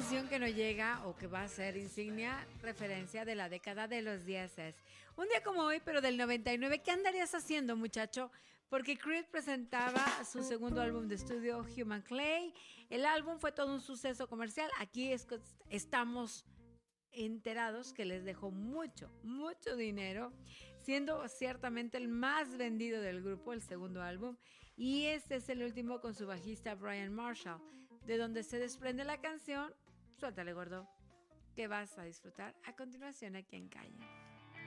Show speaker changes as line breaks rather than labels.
canción que nos llega o que va a ser insignia, referencia de la década de los 10. Un día como hoy, pero del 99, ¿qué andarías haciendo, muchacho? Porque Creed presentaba su segundo álbum de estudio, Human Clay. El álbum fue todo un suceso comercial. Aquí estamos enterados que les dejó mucho, mucho dinero, siendo ciertamente el más vendido del grupo, el segundo álbum, y este es el último con su bajista Brian Marshall, de donde se desprende la canción Suéltale Gordo, que vas a disfrutar a continuación aquí en Calle.